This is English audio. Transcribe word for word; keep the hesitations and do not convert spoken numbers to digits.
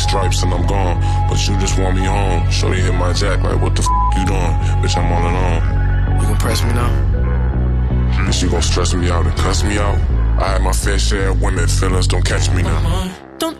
stripes and I'm gone. But you just want me home. Shorty hit my jack like, what the f you doing? Bitch, I'm all alone. You gon' press me now? And she gon' stress me out and cuss me out. I had my fair share of women, feelings don't catch me now.